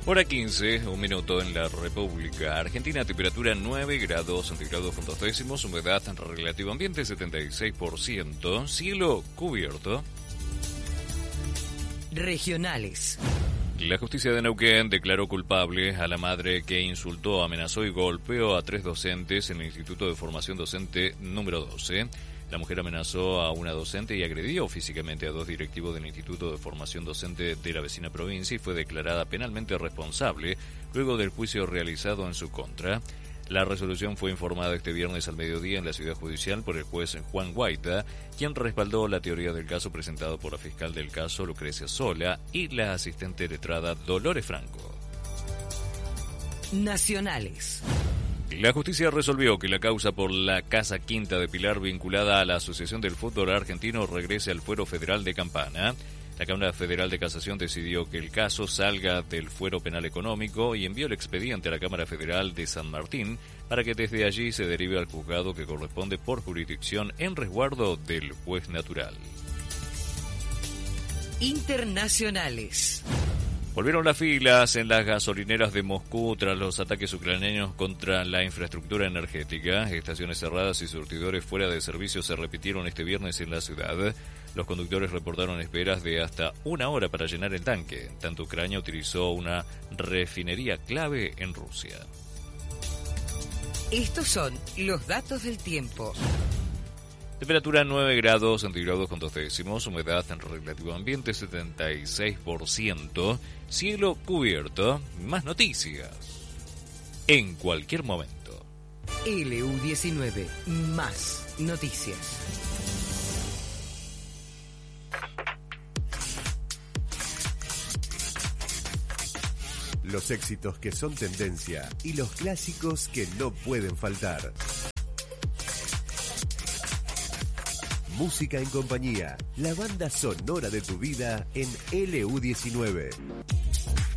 Hora 15, un minuto en la República Argentina, temperatura 9 grados centígrados con 2 décimos, humedad relativa ambiente 76%, cielo cubierto. Regionales. La justicia de Neuquén declaró culpable a la madre que insultó, amenazó y golpeó a 3 docentes en el Instituto de Formación Docente número 12. La mujer amenazó a una docente y agredió físicamente a 2 directivos del Instituto de Formación Docente de la vecina provincia y fue declarada penalmente responsable luego del juicio realizado en su contra. La resolución fue informada este viernes al mediodía en la ciudad judicial por el juez Juan Guaita, quien respaldó la teoría del caso presentado por la fiscal del caso, Lucrecia Sola, y la asistente letrada Dolores Franco. Nacionales. La justicia resolvió que la causa por la Casa Quinta de Pilar vinculada a la Asociación del Fútbol Argentino regrese al fuero federal de Campana. La Cámara Federal de Casación decidió que el caso salga del fuero penal económico y envió el expediente a la Cámara Federal de San Martín para que desde allí se derive al juzgado que corresponde por jurisdicción en resguardo del juez natural. Internacionales. Volvieron las filas en las gasolineras de Moscú tras los ataques ucranianos contra la infraestructura energética. Estaciones cerradas y surtidores fuera de servicio se repitieron este viernes en la ciudad. Los conductores reportaron esperas de hasta 1 hora para llenar el tanque. Tanto Ucrania utilizó una refinería clave en Rusia. Estos son los datos del tiempo. Temperatura 9 grados centígrados con 2 décimos, humedad en relativo ambiente 76%, cielo cubierto. Más noticias en cualquier momento. LU19, más noticias. Los éxitos que son tendencia y los clásicos que no pueden faltar. Música en compañía, la banda sonora de tu vida en LU19.